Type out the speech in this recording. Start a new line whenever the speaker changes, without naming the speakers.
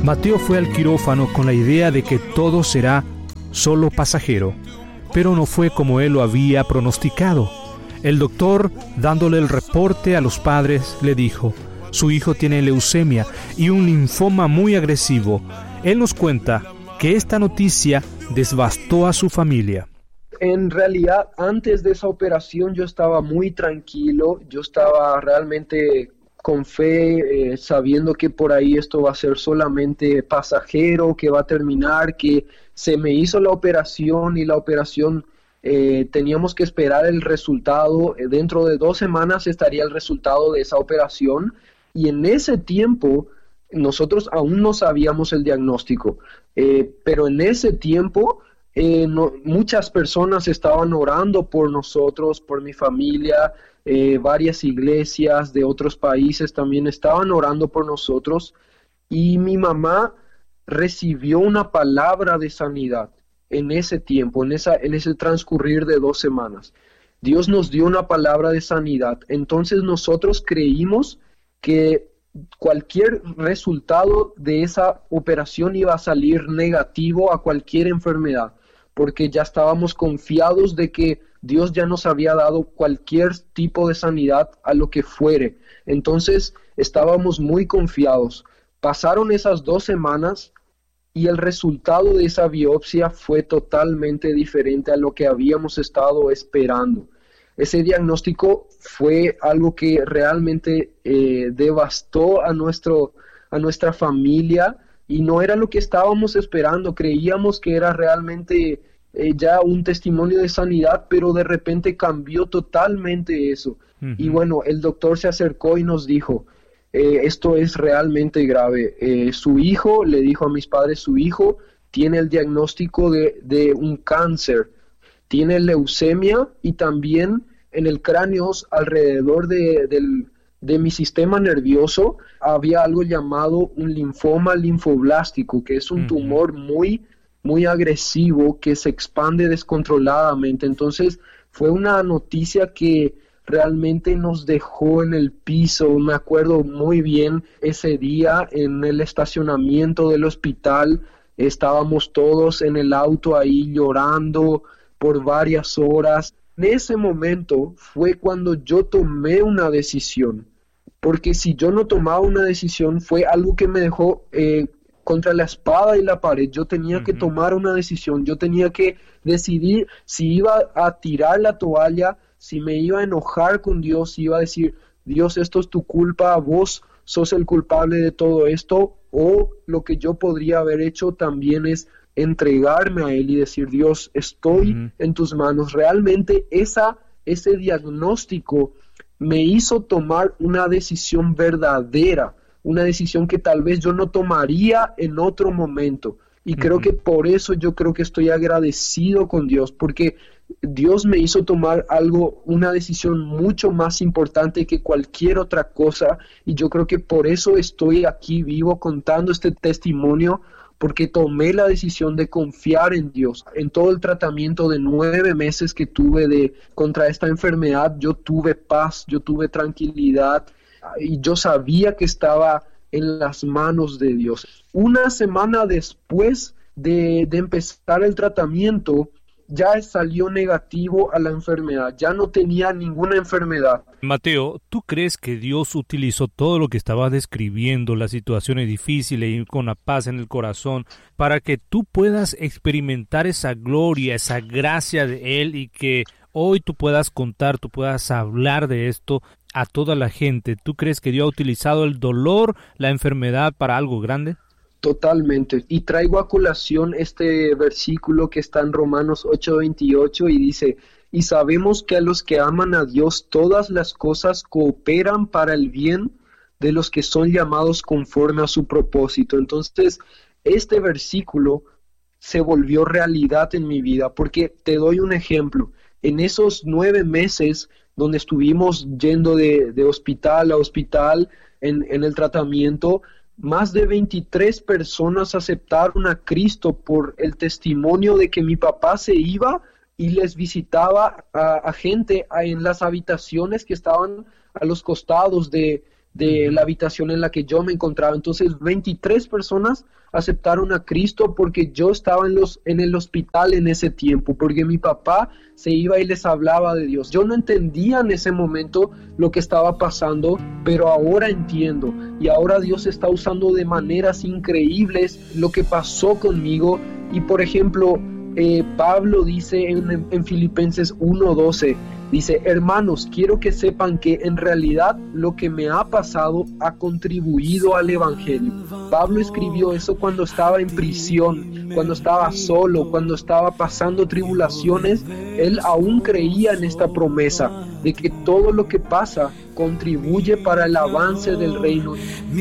Mateo fue al quirófano con la idea de que todo será solo pasajero, pero no fue como él lo había pronosticado. El doctor, dándole el reporte a los padres, le dijo: su hijo tiene leucemia y un linfoma muy agresivo. Él nos cuenta que esta noticia devastó a su familia.
En realidad, antes de esa operación yo estaba muy tranquilo, yo estaba realmente con fe, sabiendo que por ahí esto va a ser solamente pasajero, que va a terminar, que se me hizo la operación y la operación teníamos que esperar el resultado. Dentro de 2 semanas estaría el resultado de esa operación, y en ese tiempo nosotros aún no sabíamos el diagnóstico, pero en ese tiempo muchas personas estaban orando por nosotros, por mi familia. Varias iglesias de otros países también estaban orando por nosotros, y mi mamá recibió una palabra de sanidad en ese tiempo, en ese transcurrir de 2 semanas. Dios nos dio una palabra de sanidad. Entonces nosotros creímos que cualquier resultado de esa operación iba a salir negativo a cualquier enfermedad, porque ya estábamos confiados de que Dios ya nos había dado cualquier tipo de sanidad a lo que fuere. Entonces estábamos muy confiados. Pasaron esas 2 semanas y el resultado de esa biopsia fue totalmente diferente a lo que habíamos estado esperando. Ese diagnóstico fue algo que realmente devastó a nuestra familia, y no era lo que estábamos esperando. Creíamos que era realmente ya un testimonio de sanidad, pero de repente cambió totalmente eso. Uh-huh. Y bueno, el doctor se acercó y nos dijo: esto es realmente grave. Su hijo, le dijo a mis padres, su hijo tiene el diagnóstico de un cáncer, tiene leucemia, y también en el cráneo, alrededor de mi sistema nervioso, había algo llamado un linfoma linfoblástico, que es un tumor muy, muy agresivo que se expande descontroladamente. Entonces fue una noticia que realmente nos dejó en el piso. Me acuerdo muy bien ese día en el estacionamiento del hospital. Estábamos todos en el auto ahí llorando por varias horas. En ese momento fue cuando yo tomé una decisión, porque si yo no tomaba una decisión fue algo que me dejó contra la espada y la pared. Yo tenía que tomar una decisión, yo tenía que decidir si iba a tirar la toalla, si me iba a enojar con Dios, si iba a decir: Dios, esto es tu culpa, vos sos el culpable de todo esto, o lo que yo podría haber hecho también es entregarme a Él y decir: Dios, estoy en tus manos. Realmente ese diagnóstico me hizo tomar una decisión verdadera, una decisión que tal vez yo no tomaría en otro momento. Y creo que por eso yo creo que estoy agradecido con Dios, porque Dios me hizo tomar una decisión mucho más importante que cualquier otra cosa, y yo creo que por eso estoy aquí vivo contando este testimonio, porque tomé la decisión de confiar en Dios. En todo el tratamiento de 9 meses que tuve contra esta enfermedad, yo tuve paz, yo tuve tranquilidad, y yo sabía que estaba en las manos de Dios. Una semana después de empezar el tratamiento, ya salió negativo a la enfermedad, ya no tenía ninguna enfermedad.
Mateo, ¿tú crees que Dios utilizó todo lo que estaba describiendo, las situaciones difíciles y con la paz en el corazón, para que tú puedas experimentar esa gloria, esa gracia de Él, y que hoy tú puedas contar, tú puedas hablar de esto a toda la gente? ¿Tú crees que Dios ha utilizado el dolor, la enfermedad para algo grande?
Totalmente. Y traigo a colación este versículo que está en Romanos 8:28 y dice: y sabemos que a los que aman a Dios todas las cosas cooperan para el bien de los que son llamados conforme a su propósito. Entonces, este versículo se volvió realidad en mi vida, porque te doy un ejemplo. En esos 9 meses donde estuvimos yendo de hospital a hospital en el tratamiento, más de 23 personas aceptaron a Cristo por el testimonio de que mi papá se iba y les visitaba a gente en las habitaciones que estaban a los costados de de la habitación en la que yo me encontraba. Entonces 23 personas aceptaron a Cristo porque yo estaba en el hospital en ese tiempo, porque mi papá se iba y les hablaba de Dios. Yo no entendía en ese momento lo que estaba pasando, pero ahora entiendo, y ahora Dios está usando de maneras increíbles lo que pasó conmigo. Y por ejemplo, Pablo dice en Filipenses 1:12, dice: hermanos, quiero que sepan que en realidad lo que me ha pasado ha contribuido al Evangelio. Pablo escribió eso cuando estaba en prisión, cuando estaba solo, cuando estaba pasando tribulaciones. Él aún creía en esta promesa de que todo lo que pasa contribuye para el avance del reino.